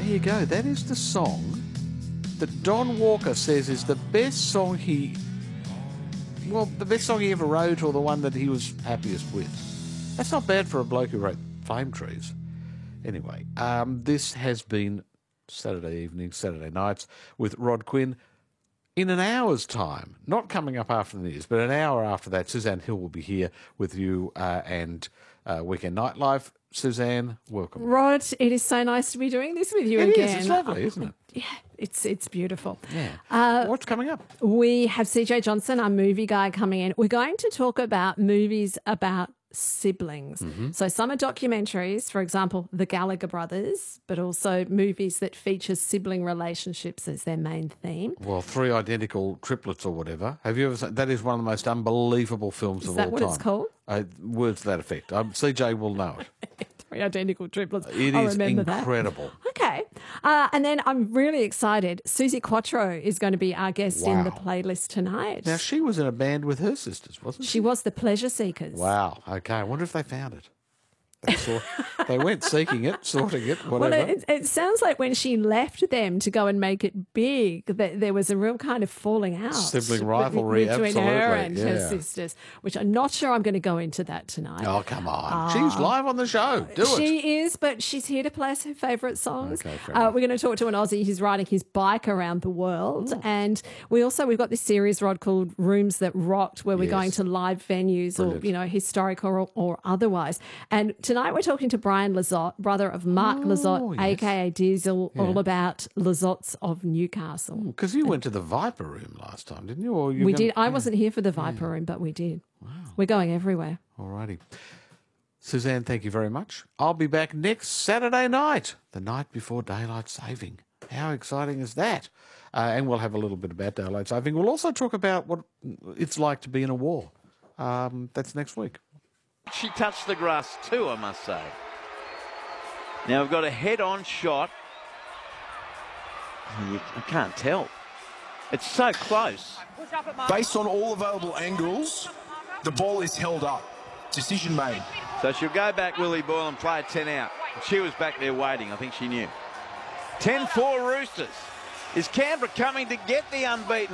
There you go. That is the song that Don Walker says is the best song the best song he ever wrote, or the one that he was happiest with. That's not bad for a bloke who wrote Flame Trees. Anyway, this has been Saturday evening, Saturday nights with Rod Quinn. In an hour's time, not coming up after the news, but an hour after that, Suzanne Hill will be here with you and Weekend Nightlife. Suzanne, welcome. Rod, it is so nice to be doing this with you again. It is. It's lovely, isn't it? Yeah, it's beautiful. Yeah. What's coming up? We have CJ Johnson, our movie guy, coming in. We're going to talk about movies about siblings. Mm-hmm. So some are documentaries, for example, The Gallagher Brothers, but also movies that feature sibling relationships as their main theme. Well, Three Identical Triplets or whatever. Have you ever seen? That is one of the most unbelievable films of all time. Is that what it's called? Words to that effect. CJ will know it. Three Identical Triplets. It I'll is remember incredible. That. Okay. And then I'm really excited. Susie Quattro is going to be our guest in the playlist tonight. Now, she was in a band with her sisters, wasn't she? She was the Pleasure Seekers. Wow. Okay. I wonder if they found it. They went seeking it, sorting it, whatever. Well, it sounds like when she left them to go and make it big, that there was a real kind of falling out. Sibling rivalry, between absolutely. her and her sisters, which I'm not sure I'm going to go into that tonight. Oh, come on. She's live on the show. Do it. She is, but she's here to play us her favourite songs. Okay, we're going to talk to an Aussie who's riding his bike around the world. Ooh. And we've got this series, Rod, called Rooms That Rocked, where we're going to live venues. Brilliant. Or, historical or otherwise. And tonight we're talking to Brian Lizotte, brother of Mark Lizotte, a.k.a. Diesel, all about Lizotte's of Newcastle. Because you went to the Viper Room last time, didn't you? We did. I wasn't here for the Viper Room, but we did. Wow. We're going everywhere. All righty. Suzanne, thank you very much. I'll be back next Saturday night, the night before Daylight Saving. How exciting is that? And we'll have a little bit about Daylight Saving. We'll also talk about what it's like to be in a war. That's next week. She touched the grass too, I must say. Now we've got a head-on shot. I can't tell. It's so close. Based on all available angles, the ball is held up. Decision made. So she'll go back, Willie Boyle, and play a 10 out. She was back there waiting. I think she knew. 10-4 Roosters. Is Canberra coming to get the unbeaten